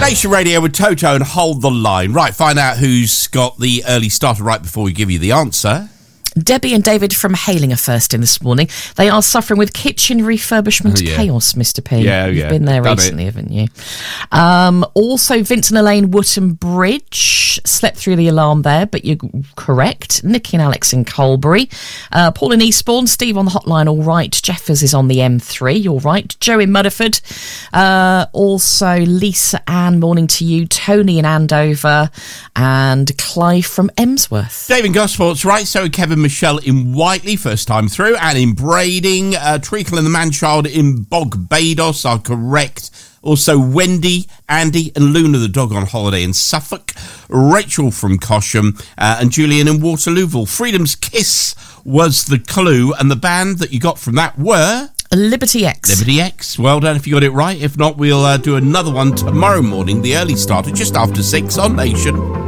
Nation Radio with Toto and Hold the Line. Right, find out who's got the early starter right before we give you the answer. Debbie and David from Hailing are first in this morning. They are suffering with kitchen refurbishment chaos, Mr. P. You've been there recently, haven't you? Also, Vincent Elaine, Wootton Bridge. Slept through the alarm there, but you're correct. Nicky and Alex in Colbury. Paul in Eastbourne. Steve on the hotline, all right. Jeffers is on the M3, you're right. Joe in Mudderford. Also, Lisa Ann, morning to you. Tony in Andover. And Clive from Emsworth. Dave in Gosport's right, so Kevin Michelle in Whiteley, first time through, and in Brading, Treacle and the Manchild in Bogbados are correct. Also, Wendy, Andy and Luna the dog on holiday in Suffolk, Rachel from Cosham, and Julian in Waterlooville. Freedom's Kiss was the clue, and the band that you got from that were... Liberty X. Liberty X. Well done if you got it right. If not, we'll do another one tomorrow morning, the early starter, just after 6 on Nation.